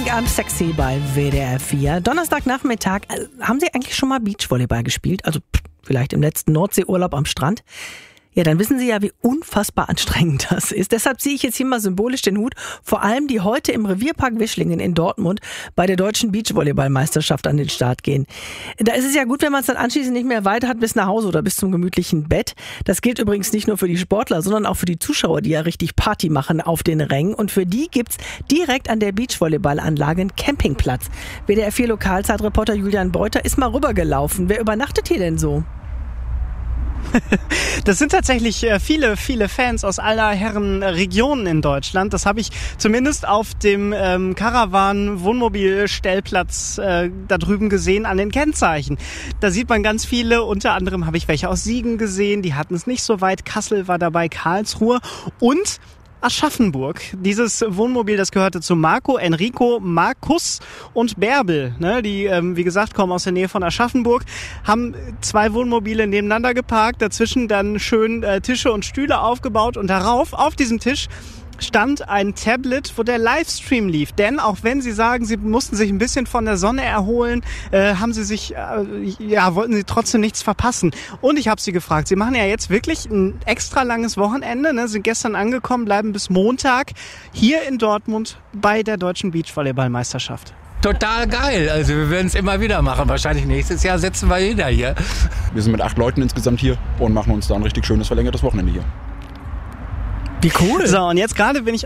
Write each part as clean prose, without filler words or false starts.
Heiligabend sexy bei WDR 4. Donnerstagnachmittag. Haben Sie eigentlich schon mal Beachvolleyball gespielt? Also vielleicht im letzten Nordseeurlaub am Strand? Ja, dann wissen Sie ja, wie unfassbar anstrengend das ist. Deshalb ziehe ich jetzt hier mal symbolisch den Hut vor allem, die heute im Revierpark Wischlingen in Dortmund bei der deutschen Beachvolleyballmeisterschaft an den Start gehen. Da ist es ja gut, wenn man es dann anschließend nicht mehr weiter hat bis nach Hause oder bis zum gemütlichen Bett. Das gilt übrigens nicht nur für die Sportler, sondern auch für die Zuschauer, die ja richtig Party machen auf den Rängen. Und für die gibt's direkt an der Beachvolleyballanlage einen Campingplatz. WDR 4 Lokalzeitreporter Julian Beuter ist mal rübergelaufen. Wer übernachtet hier denn so? Das sind tatsächlich viele Fans aus aller Herren Regionen in Deutschland. Das habe ich zumindest auf dem Caravan-Wohnmobil-Stellplatz da drüben gesehen an den Kennzeichen. Da sieht man ganz viele, unter anderem habe ich welche aus Siegen gesehen, die hatten es nicht so weit. Kassel war dabei, Karlsruhe und Aschaffenburg. Dieses Wohnmobil, das gehörte zu Marco, Enrico, Markus und Bärbel. Ne? Die, wie gesagt, kommen aus der Nähe von Aschaffenburg, haben 2 Wohnmobile nebeneinander geparkt, dazwischen dann schön Tische und Stühle aufgebaut und darauf, auf diesem Tisch, stand ein Tablet, wo der Livestream lief. Denn auch wenn sie sagen, sie mussten sich ein bisschen von der Sonne erholen, haben sie sich, wollten sie trotzdem nichts verpassen. Und ich habe sie gefragt, sie machen ja jetzt wirklich ein extra langes Wochenende, ne? Sind gestern angekommen, bleiben bis Montag hier in Dortmund bei der deutschen Beachvolleyballmeisterschaft. Total geil. Also wir werden es immer wieder machen. Wahrscheinlich nächstes Jahr sitzen wir wieder hier. Wir sind mit 8 Leuten insgesamt hier und machen uns da ein richtig schönes verlängertes Wochenende hier. Wie cool. So, und jetzt gerade bin ich,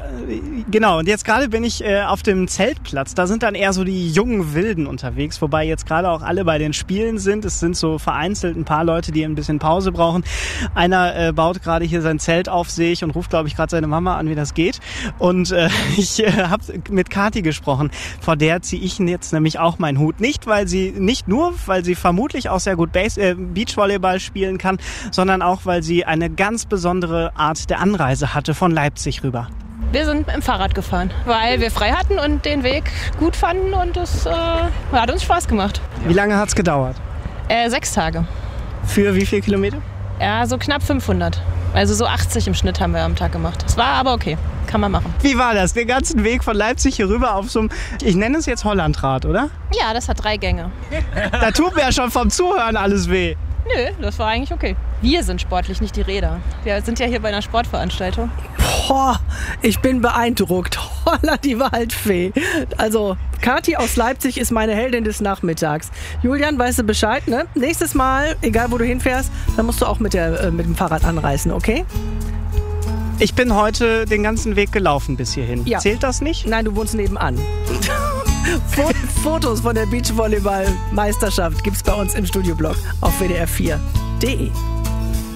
auf dem Zeltplatz. Da sind dann eher so die jungen Wilden unterwegs, wobei jetzt gerade auch alle bei den Spielen sind. Es sind so vereinzelt ein paar Leute, die ein bisschen Pause brauchen. Einer baut gerade hier sein Zelt auf, sehe ich, und ruft, glaube ich, gerade seine Mama an, wie das geht. Und ich habe mit Kathi gesprochen. Vor der ziehe ich jetzt nämlich auch meinen Hut. Nicht nur, weil sie vermutlich auch sehr gut Beachvolleyball spielen kann, sondern auch, weil sie eine ganz besondere Art der Anreise hat. Von Leipzig rüber. Wir sind im Fahrrad gefahren, weil wir frei hatten und den Weg gut fanden und es hat uns Spaß gemacht. Wie lange hat es gedauert? 6 Tage. Für wie viele Kilometer? Ja, so knapp 500. Also so 80 im Schnitt haben wir am Tag gemacht. Es war aber okay, kann man machen. Wie war das? Den ganzen Weg von Leipzig hier rüber auf so einem, ich nenne es jetzt Hollandrad, oder? Ja, das hat 3 Gänge. Da tut mir ja schon vom Zuhören alles weh. Nö, das war eigentlich okay. Wir sind sportlich, nicht die Räder. Wir sind ja hier bei einer Sportveranstaltung. Boah, ich bin beeindruckt. Holla, die Waldfee. Also, Kathi aus Leipzig ist meine Heldin des Nachmittags. Julian, weißt du Bescheid, ne? Nächstes Mal, egal wo du hinfährst, dann musst du auch mit dem Fahrrad anreisen, okay? Ich bin heute den ganzen Weg gelaufen bis hierhin. Ja. Zählt das nicht? Nein, du wohnst nebenan. Fotos von der Beachvolleyball-Meisterschaft gibt's bei uns im Studioblog auf wdr4.de.